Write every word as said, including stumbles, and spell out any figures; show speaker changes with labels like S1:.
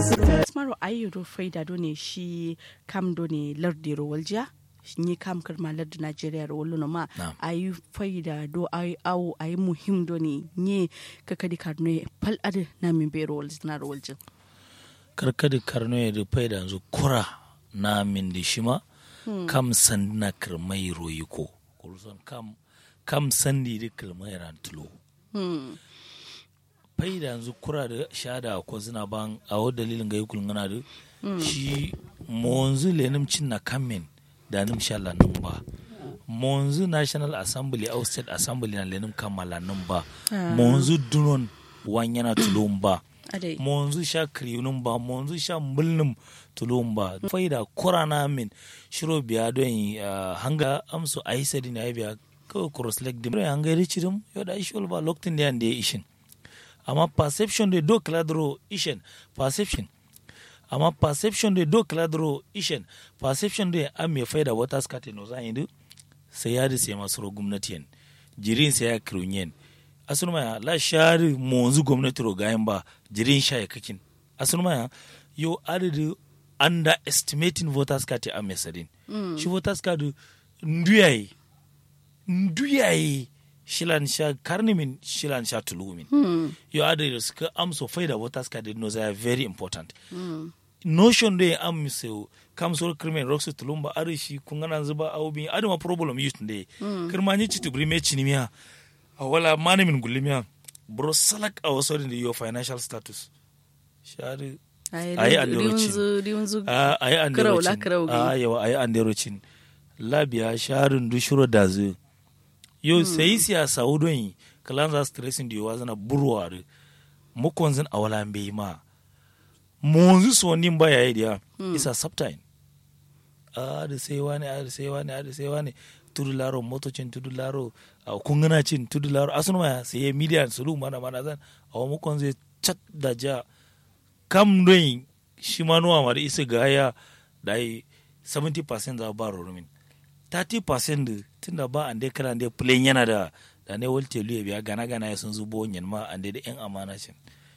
S1: Smaro ayyuro faida do ne shi kam do ne lardi rawaljiya ni kam karma lardi Najeriya rawallo no ma ayi faida do ayi awu ayi muhim do ne ni kakadi karno pal ade na min be rawalji na rawalji
S2: karkadi karno ya da faida yanzu kura na min da shima hmm. kam sandina karmai royiko kurusan kam kam sandi da karmai rantulo hmm. faida yanzu kura da shada ko zina ban a wadda dalilin ga yukul ngana da shi monzu lenim cin na kamin da nim shala nan ba monzu National Assembly au State Assembly na lenim kamala nan ba monzu dunon wanyana tulum ba monzu sha kriyunum ba monzu sha mulnum tulum ba faida kura na min shiro biya don hanga amso aisa din ya biya ko cross leg dim hanga richirum yoda ishol ba loktin da ande ishin amma perception de do kladro ishen perception amma perception de do kladro ishen perception de am me faida wata skate no zan yi sai ya da sai masu gwamnati yan jirin sai ya kirunyen asunuma ya la shari monzu gwamnati ro gayan ba jirin sha ya kakin asunuma ya yo adadu underestimating voters card am mesadin mm. shi voters card nduyayi nduyayi shilan sha karnimin shilan sha tulumin hmm. yo ade suka amso faida voters card no are very important hmm. notion de am so kam so crimen roxo tulumba are shi kungana zuba awbi ade ma problem youth de hmm. kirmani ci tubri me cinimiya wala mani min gulimiya bro salak a waso de your financial status shari ayi anderocin ayi anderocin ayi ayi anderocin labiya sharin dushuro dazu yo hmm. sai siyasa wudon kalan za stressing da yawa zana burwa da mukonzin awala bai ma monzu so nin ba yayi dia hmm. isa subtime a da sai wani a da sai wani a da sai wani tudu laro motocin tudu laro a kungana cin tudu laro asun ma sai media sulu mana mana zan awa mukonzin chat da ja kam doin shi manuwa ma da isa gaya dai seventy percent za ba romin thirty percent tunda ba ande kala ande plane yana da da ne wolte luye biya gana gana ya sun zubo nyen ma ande da yan amana shin